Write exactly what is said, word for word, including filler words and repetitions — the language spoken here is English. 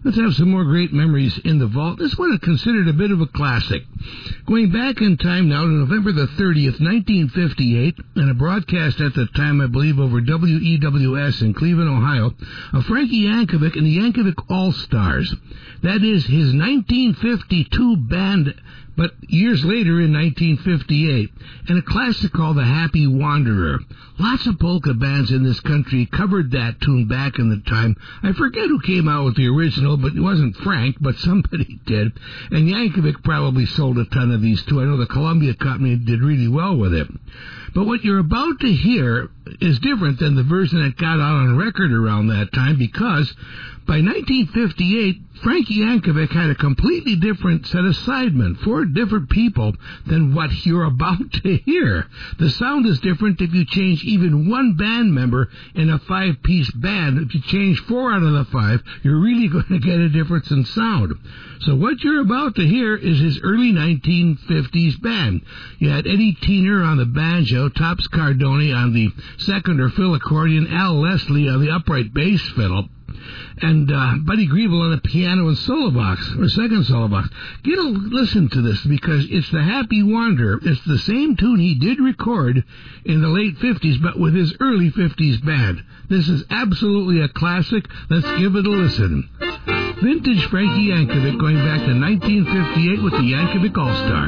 Let's have some more great memories in the vault. This one is considered a bit of a classic. Going back in time now to November the thirtieth, nineteen fifty-eight, and a broadcast at the time, I believe, over W E W S in Cleveland, Ohio, of Frankie Yankovic and the Yankovic All-Stars. That is his nineteen fifty-two band, but years later in nineteen fifty-eight, and a classic called The Happy Wanderer. Lots of polka bands in this country covered that tune back in the time. I forget who came out with the original, but it wasn't Frank, but somebody did. And Yankovic probably sold a ton of these too. I know the Columbia Company did really well with it. But what you're about to hear is different than the version that got out on record around that time, because by nineteen fifty-eight, Frankie Yankovic had a completely different set of sidemen, four different people than what you're about to hear. The sound is different if you change even one band member in a five-piece band. If you change four out of the five, you're really going to get a difference in sound. So what you're about to hear is his early nineteen fifties band. You had Eddie Teener on the banjo, Tops Cardone on the second or fill accordion, Al Leslie on the upright bass fiddle, and uh, Buddy Grievel on the piano and solo box, or second solo box. Get a listen to this, because it's The Happy Wanderer. It's the same tune he did record in the late fifties, but with his early fifties band. This is absolutely a classic. Let's give it a listen. Vintage Frankie Yankovic, going back to nineteen fifty-eight with the Yankovic All-Stars.